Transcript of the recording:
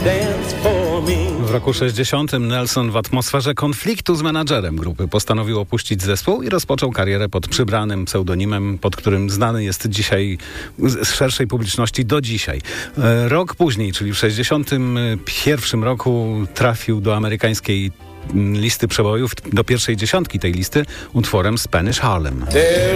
W roku 60 Nelson w atmosferze konfliktu z menadżerem grupy postanowił opuścić zespół i rozpoczął karierę pod przybranym pseudonimem, pod którym znany jest dzisiaj z szerszej publiczności do dzisiaj. Rok później, czyli w 61 roku trafił do amerykańskiej listy przebojów, do pierwszej dziesiątki tej listy utworem Spanish Harlem.